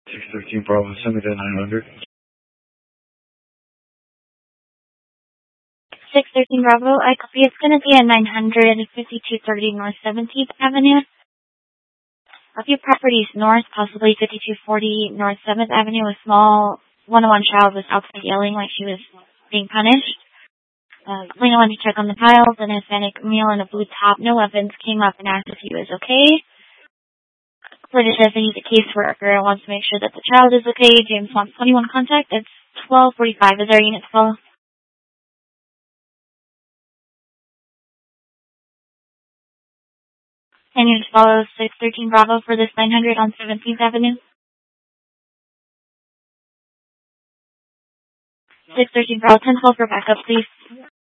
613 Bravo, send me to 900. 613 Bravo, I copy. It's going to be at 900 5230 North 17th Avenue. A few properties north, possibly 5240 North 7th Avenue. A small one-on-one child was outside yelling like she was being punished. Lena wanted to check on the tiles. An Hispanic male in a blue top, no weapons, came up and asked if he was okay. Florida says that he's a caseworker and wants to make sure that the child is okay. James wants 21 contact. It's 1245. Is our unit full? And you just follow 613 Bravo for this 900 on 17th Avenue. 613 Bravo, 1012 for backup, please.